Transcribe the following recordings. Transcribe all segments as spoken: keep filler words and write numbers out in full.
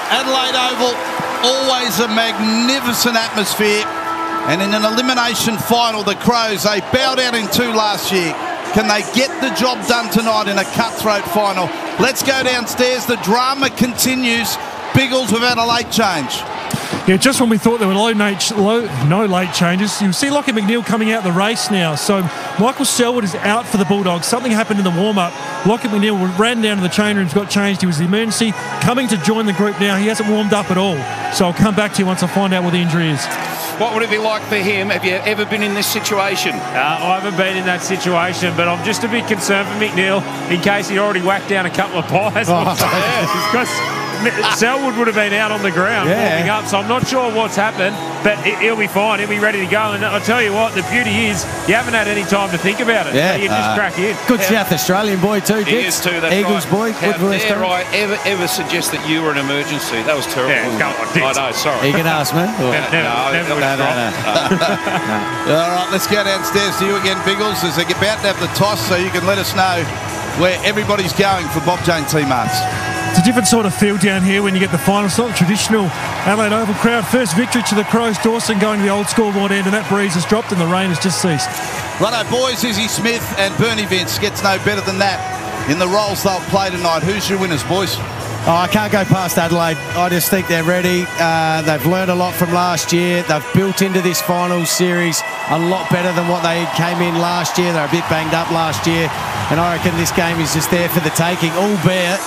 Adelaide Oval, always a magnificent atmosphere. And in an elimination final, the Crows, they bowed out in two last year. Can they get the job done tonight in a cutthroat final? Let's go downstairs. The drama continues. Biggles, we've had a late change. Yeah, just when we thought there were low, low, no late changes, you see Lockie McNeil coming out the race now. So Michael Selwood is out for the Bulldogs. Something happened in the warm-up. Lockie McNeil ran down to the change rooms, got changed. He was the emergency, coming to join the group now. He hasn't warmed up at all. So I'll come back to you once I find out what the injury is. What would it be like for him? Have you ever been in this situation? Uh, I haven't been in that situation, but I'm just a bit concerned for McNeil in case he'd already whacked down a couple of pies. Oh, yeah. Because Selwood would have been out on the ground yeah. warming up, so I'm not sure what's happened, but he'll be fine. He'll be ready to go. And I'll tell you what, the beauty is you haven't had any time to think about it. Yeah. So you just uh, crack in. Good yeah. South Australian boy too, He is too, that's Eagles right. boy. How good dare I ever, ever suggest that you were an emergency? That was terrible. Yeah, come on, I know, sorry. You can ask me. Never, never, never no, no, no, no. All right, let's go downstairs to you again, Biggles, as they get about to have the toss, so you can let us know where everybody's going for Bob Jane T-Marts. It's a different sort of feel down here when you get the final. It's not traditional Adelaide Oval crowd. First victory to the Crows. Dawson going to the old scoreboard end, and that breeze has dropped and the rain has just ceased. Righto, boys, Izzy Smith and Bernie Vince. Gets no better than that in the roles they'll play tonight. Who's your winners, boys? Oh, I can't go past Adelaide. I just think they're ready. Uh, they've learned a lot from last year. They've built into this final series a lot better than what they came in last year. They're a bit banged up last year, and I reckon this game is just there for the taking, albeit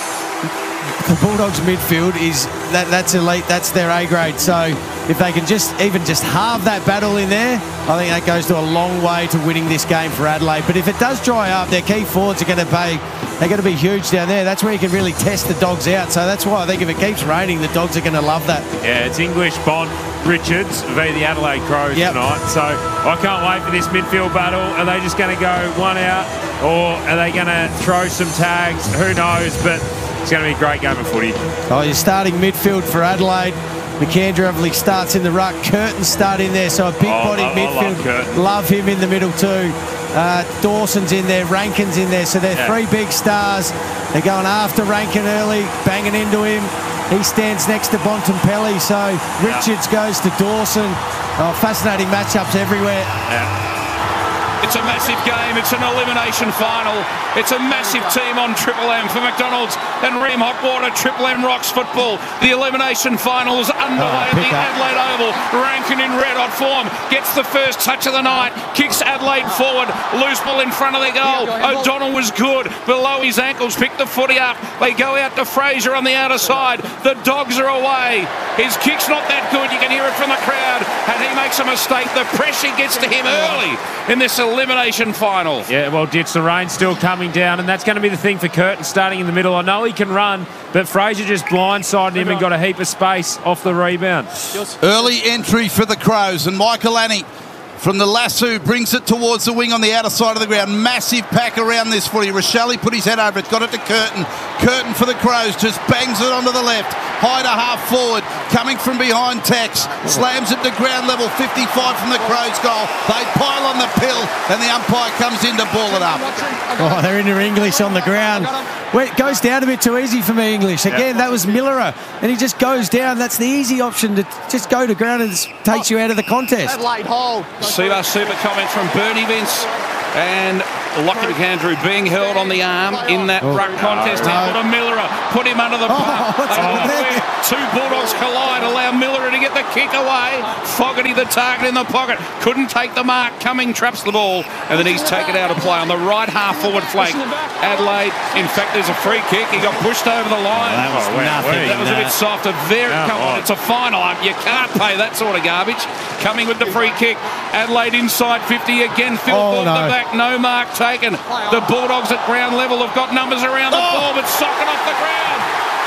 the Bulldogs midfield is that that's elite. That's their A grade. So if they can just even just halve that battle in there, I think that goes to a long way to winning this game for Adelaide. But if it does dry up, their key forwards are going to be they're going to be huge down there. That's where you can really test the Dogs out. So that's why I think if it keeps raining, the Dogs are going to love that. Yeah, it's English, Bond, Richards v the Adelaide Crows yep. tonight. So I can't wait for this midfield battle. Are they just going to go one out, or are they going to throw some tags? Who knows? But it's going to be a great game of footy. Oh, you're starting midfield for Adelaide. McAndrew obviously starts in the ruck. Curtin's start in there, so a big-bodied oh, midfield. Love, love him in the middle too. Uh, Dawson's in there, Rankin's in there, so they're yeah. three big stars. They're going after Rankin early, banging into him. He stands next to Bontempelli, so Richards yeah. goes to Dawson. Oh, fascinating matchups everywhere. Yeah. It's a massive game. It's an elimination final. It's a massive team on Triple M for McDonald's and Ream Hotwater. Triple M rocks football. The elimination final is underway oh, at the up. Adelaide Oval. Rankin in red hot form gets the first touch of the night. Kicks Adelaide forward. Loose ball in front of their goal. O'Donnell was good. Below his ankles. Picked the footy up. They go out to Fraser on the outer side. The Dogs are away. His kick's not that good. You can hear it from the crowd. And he makes a mistake. The pressure gets to him early in this elimination final. Yeah, well, Ditch, the rain's still coming down, and that's going to be the thing for Curtin starting in the middle. I know he can run, but Fraser just blindsided him and got a heap of space off the rebound. Early entry for the Crows, and Michael Annie from the lasso brings it towards the wing on the outer side of the ground. Massive pack around this footy. Rochelle put his head over it, got it to Curtin. Curtin for the Crows, just bangs it onto the left. Hyder half forward, coming from behind Tex. Slams it to ground level, fifty-five from the Crows goal. They pile on the pill, and the umpire comes in to ball it up. Oh, they're into English on the ground. Well, it goes down a bit too easy for me, English. Again, that was Millerer, and he just goes down. That's the easy option, to just go to ground and it takes you out of the contest. Super, super comments from Bernie Vince and Lockie McAndrew being held on the arm in that oh, ruck contest. No, no. Put a Millerer, put him under the pump. Oh, oh, two Bulldogs collide, allow Millerer to get the kick away. Fogarty, the target in the pocket, couldn't take the mark. Cumming traps the ball, and then he's taken out of play on the right half forward flank. Adelaide, in fact, there's a free kick. He got pushed over the line. Oh, that was, oh, nothing, that was no. a bit soft. A very, no, come on, it's a final. You can't pay that sort of garbage. Cumming with the free kick. Adelaide inside fifty again. Phil oh, no. the back, no mark taken. The Bulldogs at ground level have got numbers around the oh. ball, but socket off the ground.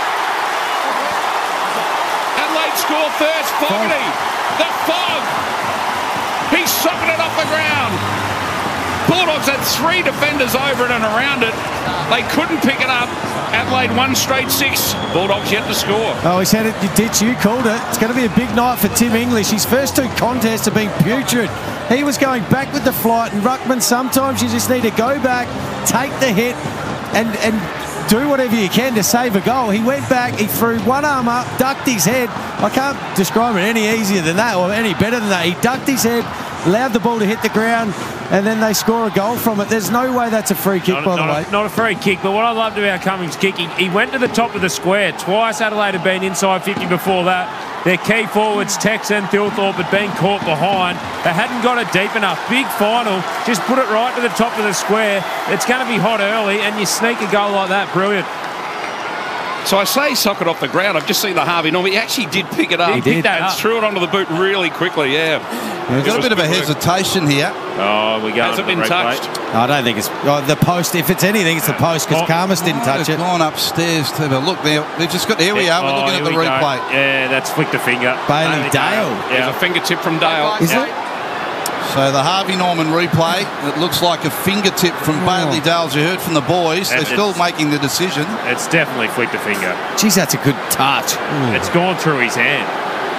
Adelaide score first. Fogarty, the fog. He socketed off the ground. Bulldogs had three defenders over it and around it. They couldn't pick it up. Adelaide one straight six. Bulldogs yet to score. Oh, he said it, you ditch, you called it. It's going to be a big night for Tim English. His first two contests have been putrid. He was going back with the flight, and Ruckman, sometimes you just need to go back, take the hit, and and do whatever you can to save a goal. He went back, he threw one arm up, ducked his head. I can't describe it any easier than that or any better than that. He ducked his head, allowed the ball to hit the ground, and then they score a goal from it. There's no way that's a free kick, not, by not the way. A, not a free kick, but what I loved about Cummings' kick, he, he went to the top of the square. Twice Adelaide had been inside fifty before that. Their key forwards, Tex and Thilthorpe, had been caught behind. They hadn't got it deep enough. Big final. Just put it right to the top of the square. It's going to be hot early, and you sneak a goal like that. Brilliant. So I say sock it off the ground. I've just seen the Harvey Norman. He actually did pick it up. He did. And threw it onto the boot really quickly, yeah. We've got a bit of a hesitation here. Oh, we go. Has it been touched? I don't think it's oh, the post. If it's anything, it's the post because Oh. Karmas didn't touch They've it. gone upstairs to the look there. They've just got. Here we are. We're Oh, looking at here the we go. replay. Yeah, that's flicked a finger. Bailey Dale. There's Yeah. a fingertip from Dale. Is Yeah. it? So the Harvey Norman replay. It looks like a fingertip from Bailey Dale. As you heard from the boys, they're And still it's- making the decision. It's definitely flicked a finger. Geez, that's a good touch. It's gone through his hand.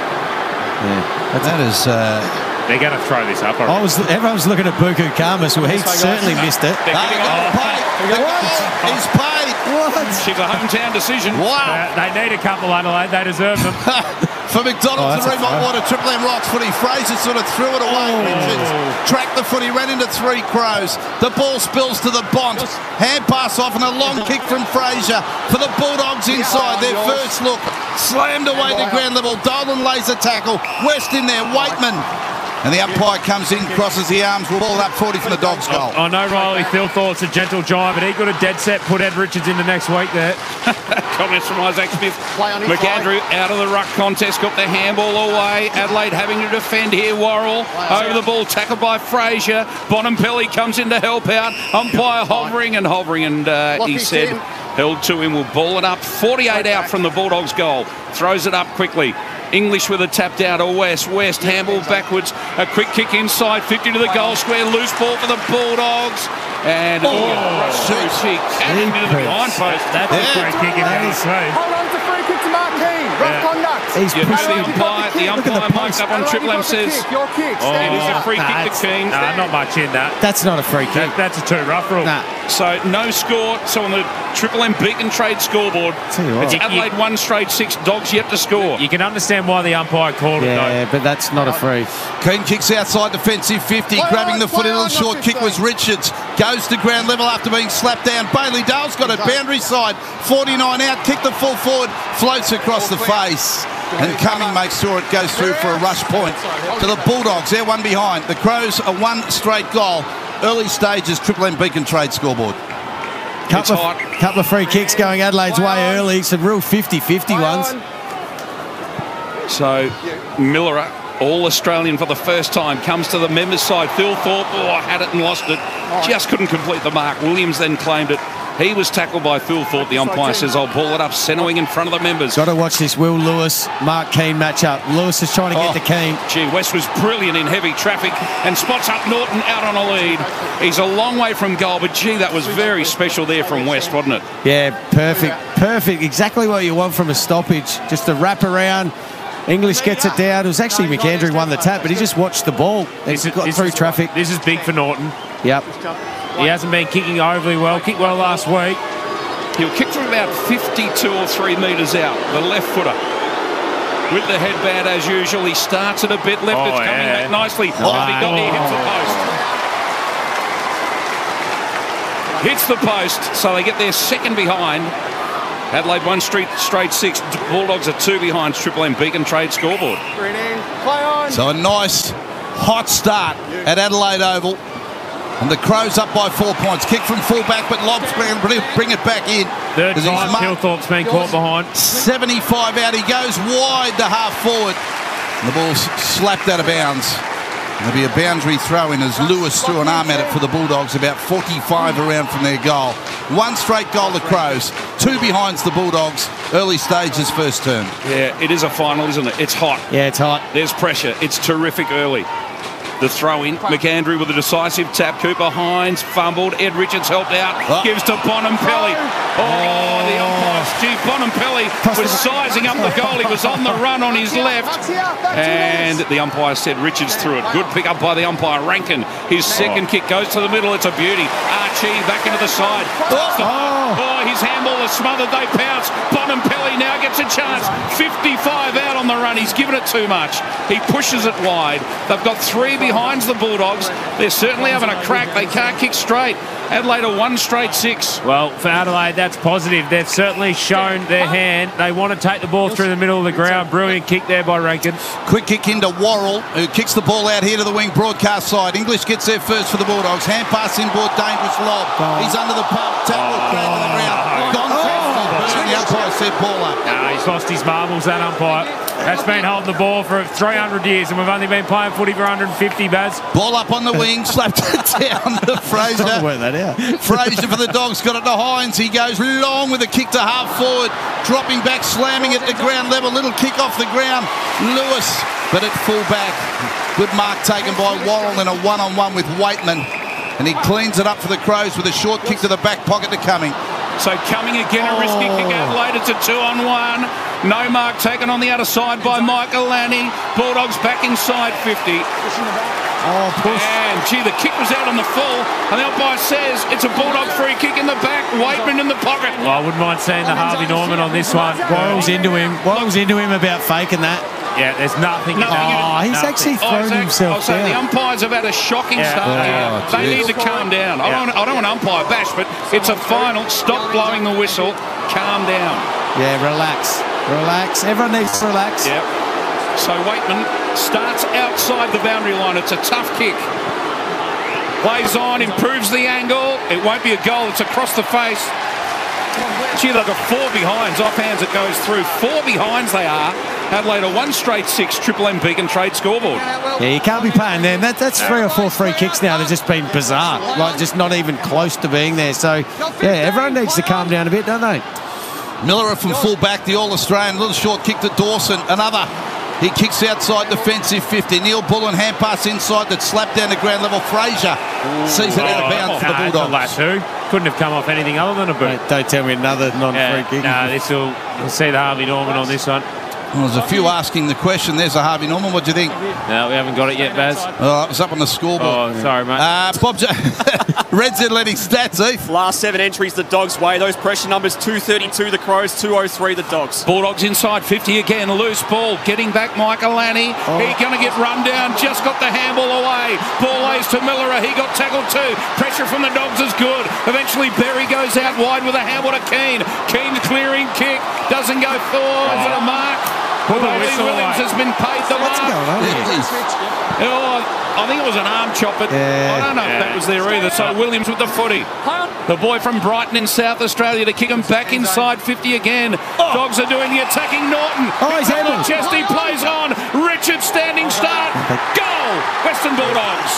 Yeah. That is. Uh, They're going to throw this up. I was. Everyone's looking at Buku Karmas. Well, he certainly missed it. They're they getting got off. paid. The goal is paid. What? She's a hometown decision. Wow. Uh, they need a couple, Adelaide. They deserve them. For McDonald's Oh, and that's a Remont throw. Water, Triple M Rocks footy. Fraser sort of threw it away. Oh. Richards tracked the footy, ran into three Crows. The ball spills to the Bont. Hand pass off and a long kick from Fraser for the Bulldogs inside. Their first look slammed away to ground level. Dolan lays a tackle. West in there. Waitman. And the umpire comes in, crosses the arms. We'll ball up forty from the Dogs' goal. I know Riley Thilthorpe's a gentle giant, but he got a dead set, put Ed Richards in the next week there. Comments from Isaac Smith. McAndrew out of the ruck contest, got the handball away. Adelaide having to defend here. Worrell over the ball, tackled by Fraser. Bonampelli comes in to help out. Umpire hovering and hovering, and uh, he said held to him. Will ball it up. forty-eight out from the Bulldogs' goal. Throws it up quickly. English with a tap down to West. West handball backwards. A quick kick inside. fifty to the goal square. Loose ball for the Bulldogs. And oh, oh she cannoned into the behind post. That's Yeah. a great kick in That the is- face. Hold on to free kick to Marquis. Rough Yeah. conduct. He's You know, pushing the him. umpire, the Look at the umpire marked post. up on Triple M says Your kick. Oh, it is a free kick That's- to Keane. Nah, not much in that. That's not a free kick. that that's a too rough rule. Nah. So no score. So on the Triple M Beacon Trade scoreboard, Tell you what. it's You- Adelaide one straight six. Dogs yet to score. You can understand why the umpire called it, Yeah, but that's not a free. Keane kicks outside defensive fifty, Play grabbing on, the foot. play A little on, short not kick was fifteen. Richards. Goes to ground level after being slapped down. Bailey Dale's got it. Boundary side. forty-nine out. Kick the full forward. Floats across the face. And Cumming makes sure it goes through for a rush point to the Bulldogs. They're one behind. The Crows are one straight goal. Early stages, Triple M Beacon Trade scoreboard. Couple It's of, hot. couple of free kicks going Adelaide's way early. Some real fifty-fifty ones. So Miller, all Australian for the first time, comes to the members' side. Thilthorpe, oh, had it and lost it. Just couldn't complete the mark. Williams then claimed it. He was tackled by Thilthorpe. The umpire says, I'll ball it up, centre wing in front of the members. Got to watch this Will Lewis, Mark Keane matchup. Lewis is trying to get Oh. to Keane. Gee, West was brilliant in heavy traffic and spots up Norton out on a lead. He's a long way from goal, but gee, that was very special there from West, wasn't it? Yeah, perfect. Perfect. Exactly what you want from a stoppage. Just a wrap around. English gets it down. It was actually McAndrew won the tap, but he just watched the ball. He This is- got this through is- traffic. This is big for Norton. Yep. He hasn't been kicking overly well. Kicked well last week. He'll kick from about fifty-two or three metres out, the left footer. With the headband as usual, he starts it a bit left. Oh, it's coming yeah. back nicely. Oh, he got there, hits the post. Hits the post, so they get their second behind. Adelaide one straight, straight six. Bulldogs are two behind. Triple M Beacon Trade scoreboard. Green in. Play on. So a nice hot start at Adelaide Oval. And the Crows up by four points. Kick from fullback, but Lobbs bring, bring it back in. Third 'Cause he's time marked Thilthorpe's been caught behind. seventy-five out. He goes wide to half forward. And the ball's slapped out of bounds. There'll be a boundary throw in as Lewis threw an arm at it for the Bulldogs, about forty-five around from their goal. One straight goal the Crows, two behinds the Bulldogs. Early stages, first turn. Yeah, it is a final, isn't it? It's hot. Yeah, it's hot. There's pressure. It's terrific early. The throw in. McAndrew with a decisive tap. Cooper Hines fumbled. Ed Richards helped out. Oh. Gives to Bonampelli. Oh, the umpire. Gee, Bonampelli was sizing up the goal. He was on the run on his left. That's out. That's And yours. the umpire said Richards threw it. Good pick up by the umpire. Rankin. His second kick goes to the middle. It's a beauty. Arch Chi back into the side. Oh, oh his handball is smothered. They pounce. Bonampelli now gets a chance. fifty-five out on the run. He's given it too much. He pushes it wide. They've got three behind the Bulldogs. They're certainly having a crack. They can't kick straight. Adelaide are one straight six. Well, for Adelaide, that's positive. They've certainly shown their hand. They want to take the ball through the middle of the ground. Brilliant kick there by Rankin. Quick kick into Worrell, who kicks the ball out here to the wing broadcast side. English gets there first for the Bulldogs. Hand pass inboard, dangerous lob. He's under the pump. Tackle, oh, down to the ground. Gone oh, the umpire said ball up. No, he's lost his marbles, that umpire. That's been holding the ball for three hundred years, and we've only been playing footy for one hundred fifty, Baz. Ball up on the wing, slapped it down to Fraser. Trying to work that out. Fraser for the Dogs, got it to Hines. He goes long with a kick to half forward, dropping back, slamming it to ground level. Little kick off the ground. Lewis, but at full back. Good mark taken by Worrell in a one-on-one with Waitman. And he cleans it up for the Crows with a short kick to the back pocket to Cumming. So Cumming again, a risky oh. kick. Adelaide, it's a two-on-one. No mark taken on the outer side by Michael Lanny. Bulldogs back inside fifty. Oh, push. And, gee, the kick was out on the full. And the umpire says it's a Bulldog free kick in the back. Waitman in the pocket. Well, I wouldn't mind seeing the Harvey Norman on this one. Worrell's into him. Worrell's into him about faking that. Yeah, there's nothing. nothing oh, he's nothing. actually thrown oh, himself so down. The umpires have had a shocking yeah. start oh, here. They geez. need to calm down. Yeah. I, don't, I don't want umpire bash, but it's a final. Stop blowing the whistle. Calm down. Yeah, relax. Relax. Everyone needs to relax. Yep. So Waitman starts outside the boundary line. It's a tough kick. Plays on, improves the angle. It won't be a goal. It's across the face. Gee, they've got four behinds. Off hands it goes through. Four behinds they are. Adelaide a one straight six. Triple M Beacon Trade scoreboard. Yeah, you can't be paying them. That, that's three or four free kicks now. They've just been bizarre. Like, just not even close to being there. So, yeah, everyone needs to calm down a bit, don't they? Miller from full back, the All-Australian. Little short kick to Dawson. Another. He kicks outside defensive fifty. Neil Bullen hand pass inside that slapped down to ground level. Fraser sees it out of bounds for the Bulldogs. Two. Couldn't have come off anything other than a boot. Don't, don't tell me another non-free yeah, kick. No, this will. We'll see the Harvey Norman on this one. Well, there's a few asking the question. There's a Harvey Norman. What do you think? No, we haven't got it yet, Baz. Oh, it was up on the scoreboard. Oh, sorry, mate. Uh, Bob J- Reds Athletic stats, Eve. Last seven entries the Dogs' way. Those pressure numbers, two thirty-two the Crows, two oh three the Dogs. Bulldogs inside fifty again. Loose ball. Getting back Michael Lanny. Oh. He's going to get run down. Just got the handball away. Ball lays to Miller. He got tackled too. Pressure from the Dogs is good. Eventually Berry goes out wide with a handball to Keane. Keane clearing kick. Doesn't go forward for the mark. Well, Williams away. Has been paid the What's mark. going on here? Oh, I think it was an arm chop, but yeah. I don't know yeah. if that was there either. So Williams with the footy. The boy from Brighton in South Australia to kick him back inside fifty again. Oh. Dogs are doing the attacking Norton. Oh, he's able. Chesty plays on. Richard standing start. Goal! Western Bulldogs.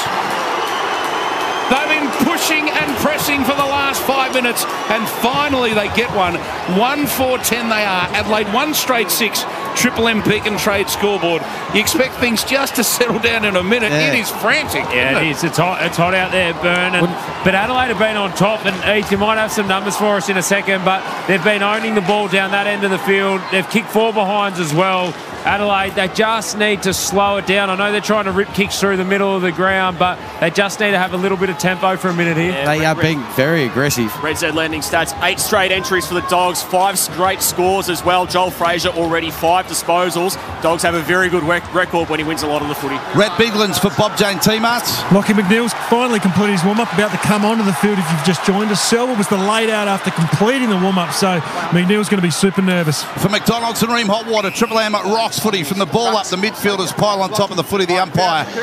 They've been pushing and pressing for the last five minutes, and finally they get one. one four ten they are. Adelaide one straight six. Triple M Beacon Trade scoreboard. You expect things just to settle down in a minute. Yeah. It is frantic. Yeah, it, it is. It's hot. It's hot out there, Burn. And, but Adelaide have been on top, and Heath, you might have some numbers for us in a second, but they've been owning the ball down that end of the field. They've kicked four behinds as well. Adelaide, they just need to slow it down. I know they're trying to rip kicks through the middle of the ground, but they just need to have a little bit of tempo for a minute here. Yeah, they are being very aggressive. Red Z landing stats, eight straight entries for the Dogs, five straight scores as well. Joel Fraser already five disposals. Dogs have a very good rec- record when he wins a lot of the footy. Red Biglands for Bob Jane T-Marts. Lockie McNeil's finally completed his warm-up, about to come onto the field if you've just joined us. Selwood was the laid out after completing the warm-up, so McNeil's going to be super nervous. For McDonald's and Ream Hot Water, Triple M at Rocks footy from the ball up. The midfielders pile on top of the footy, the umpire